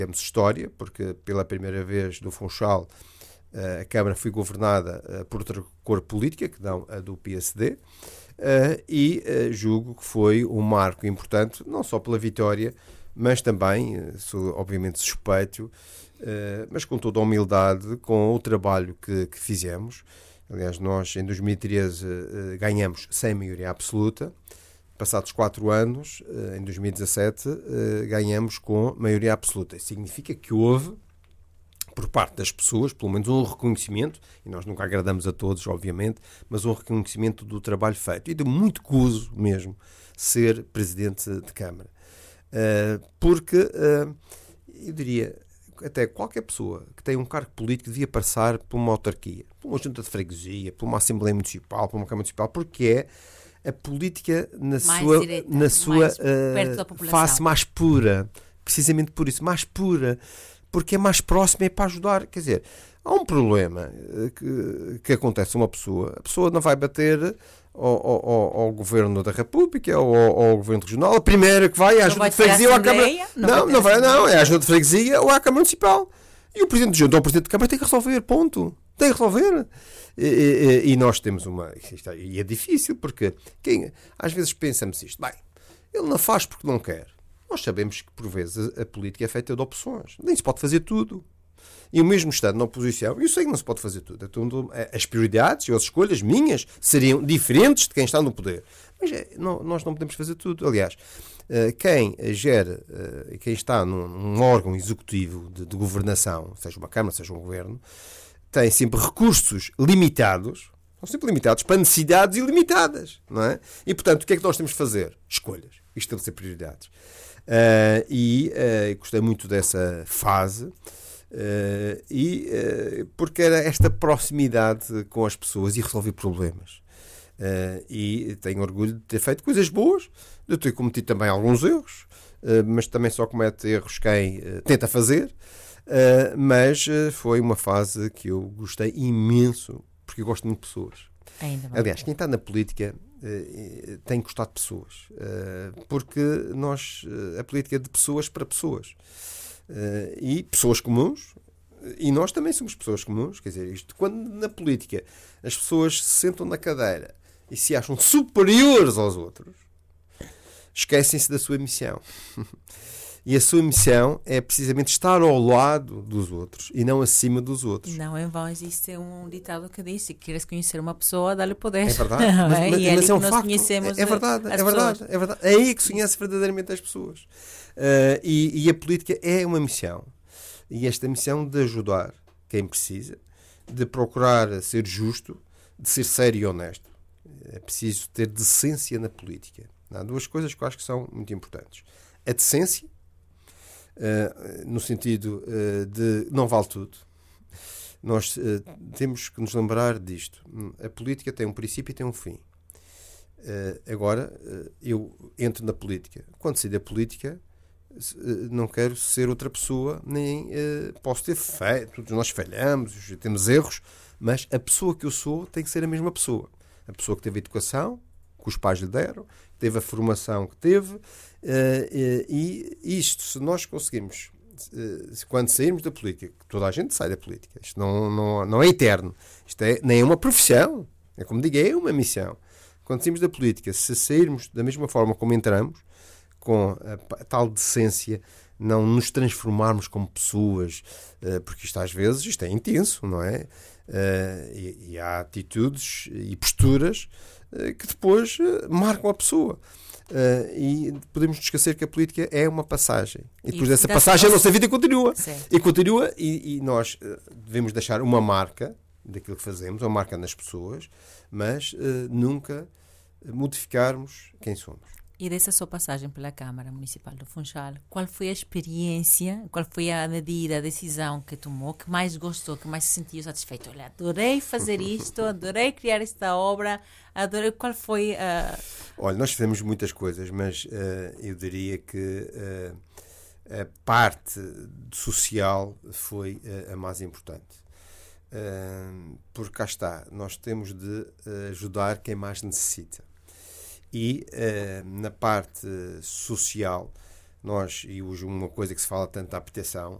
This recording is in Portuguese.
Temos história, porque pela primeira vez no Funchal a Câmara foi governada por outra cor política, que não a do PSD, e julgo que foi um marco importante, não só pela vitória, mas também, sou obviamente suspeito, mas com toda a humildade, com o trabalho que fizemos. Aliás, nós em 2013 ganhamos sem maioria absoluta. Passados 4 anos, em 2017, ganhamos com maioria absoluta. Isso significa que houve, por parte das pessoas, pelo menos um reconhecimento, e nós nunca agradamos a todos, obviamente, mas um reconhecimento do trabalho feito. E de muito gozo mesmo ser Presidente de Câmara. Porque, eu diria, até qualquer pessoa que tem um cargo político devia passar por uma autarquia, por uma junta de freguesia, por uma Assembleia Municipal, por uma Câmara Municipal, porque é a política na sua face mais pura. Precisamente por isso, mais pura. Porque é mais próxima, é para ajudar. Quer dizer, há um problema que acontece a uma pessoa. A pessoa não vai bater ao Governo da República ou ao Governo Regional. A primeira que vai é a Junta de Freguesia ou à Câmara. Não, é a Junta de Freguesia ou à Câmara Municipal. E o Presidente de Junta ou o Presidente de Câmara tem que resolver, ponto. Tem que resolver. E nós temos uma... E é difícil, porque às vezes pensamos isto. Bem, ele não faz porque não quer. Nós sabemos que, por vezes, a política é feita de opções. Nem se pode fazer tudo. E o mesmo estando na oposição, eu sei que não se pode fazer tudo. Então, as prioridades e as escolhas minhas seriam diferentes de quem está no poder. Mas nós não podemos fazer tudo. Aliás, quem gera, quem está num órgão executivo de governação, seja uma Câmara, seja um Governo, tem sempre recursos limitados, são sempre limitados para necessidades ilimitadas. Não é? E, portanto, o que é que nós temos de fazer? Escolhas. E estabelecer prioridades. Gostei muito dessa fase porque era esta proximidade com as pessoas e resolver problemas, e tenho orgulho de ter feito coisas boas, de ter cometido também alguns erros, mas também só comete erros quem tenta fazer, mas foi uma fase que eu gostei imenso, porque eu gosto muito de pessoas. Aliás, quem está na política tem que gostar de pessoas, porque a política é de pessoas para pessoas, e pessoas comuns, e nós também somos pessoas comuns. Quer dizer, isto, quando na política as pessoas se sentam na cadeira e se acham superiores aos outros, esquecem-se da sua missão. E a sua missão é precisamente estar ao lado dos outros e não acima dos outros. Não em vão existe um ditado que diz: se queres conhecer uma pessoa, dá-lhe poder. É verdade. Mas é um facto. É verdade. É aí que se conhece verdadeiramente as pessoas. E a política é uma missão. E esta missão de ajudar quem precisa, de procurar ser justo, de ser sério e honesto. É preciso ter decência na política. Há duas coisas que eu acho que são muito importantes. A decência, no sentido de não vale tudo. Nós temos que nos lembrar disto. A política tem um princípio e tem um fim. Agora, eu entro na política. Quando sair da política, não quero ser outra pessoa, nem posso ter feito. Todos nós falhamos, temos erros, mas a pessoa que eu sou tem que ser a mesma pessoa. A pessoa que teve a educação, que os pais lhe deram, teve a formação que teve, e isto, se nós conseguirmos, quando sairmos da política, toda a gente sai da política, isto não é eterno, isto nem é uma profissão, é como digo, é uma missão. Quando sairmos da política, se sairmos da mesma forma como entramos, com a tal decência, não nos transformarmos como pessoas, porque isto às vezes isto é intenso, não é? E há atitudes e posturas que depois marcam a pessoa. E podemos nos esquecer que a política é uma passagem. E depois dessa passagem a nossa vida continua. Certo. E continua, e nós devemos deixar uma marca daquilo que fazemos, uma marca nas pessoas, mas nunca modificarmos quem somos. E dessa sua passagem pela Câmara Municipal do Funchal, qual foi a experiência, qual foi a medida, a decisão que tomou, que mais gostou, que mais se sentiu satisfeito? Olha, adorei fazer isto, adorei criar esta obra, adorei. Qual foi a... Olha, nós fizemos muitas coisas, mas eu diria que a parte social foi a mais importante. Porque cá está, nós temos de ajudar quem mais necessita. E na parte social nós, e hoje uma coisa que se fala tanto da habitação,